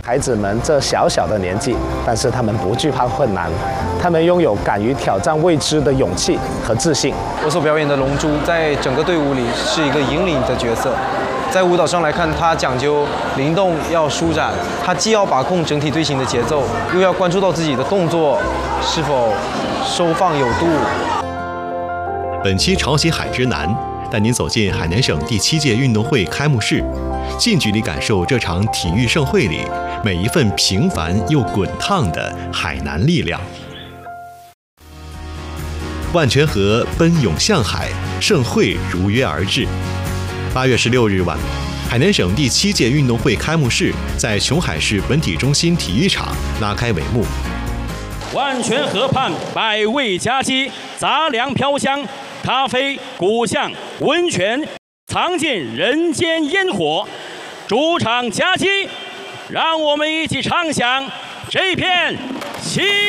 孩子们这小小的年纪，但是他们不惧怕困难，他们拥有敢于挑战未知的勇气和自信。 我所表演的龙珠，在整个队伍里是一个引领的角色。在舞蹈上来看，它讲究灵动，要舒展，它既要把控整体队形的节奏，又要关注到自己的动作是否收放有度。 本期潮汐海之南带您走进海南省第7届运动会开幕式，近距离感受这场体育盛会里每一份平凡又滚烫的海南力量。万泉河奔涌向海，盛会如约而至。8月16日晚，海南省第7届运动会开幕式在琼海市文体中心体育场拉开帷幕。 万泉河畔百味佳鸡，杂粮飘香，咖啡、古巷、温泉，藏进人间烟火。主场佳鸡，让我们一起唱响这片希